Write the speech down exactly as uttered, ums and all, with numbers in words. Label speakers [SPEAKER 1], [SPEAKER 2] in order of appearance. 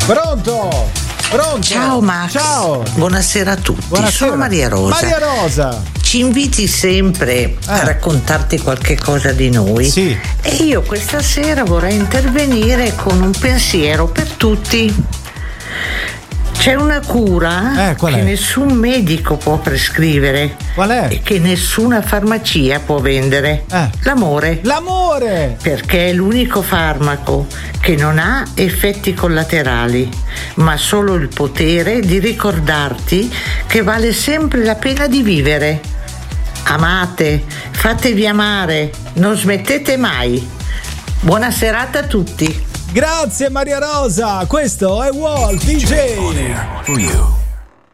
[SPEAKER 1] Pronto? Pronto?
[SPEAKER 2] Ciao Max.
[SPEAKER 1] Ciao.
[SPEAKER 2] Buonasera a tutti.
[SPEAKER 1] Buonasera.
[SPEAKER 2] Sono Maria Rosa.
[SPEAKER 1] Maria Rosa.
[SPEAKER 2] Ci inviti sempre eh. a raccontarti qualche cosa di noi.
[SPEAKER 1] Sì.
[SPEAKER 2] E io questa sera vorrei intervenire con un pensiero per tutti. C'è una cura
[SPEAKER 1] eh, qual
[SPEAKER 2] che
[SPEAKER 1] è?
[SPEAKER 2] nessun medico può prescrivere.
[SPEAKER 1] Qual è?
[SPEAKER 2] E che nessuna farmacia può vendere.
[SPEAKER 1] Eh.
[SPEAKER 2] L'amore.
[SPEAKER 1] L'amore!
[SPEAKER 2] Perché è l'unico farmaco che non ha effetti collaterali, ma solo il potere di ricordarti che vale sempre la pena di vivere. Amate, fatevi amare, non smettete mai. Buona serata a tutti.
[SPEAKER 1] Grazie Maria Rosa, questo è Wolf D J.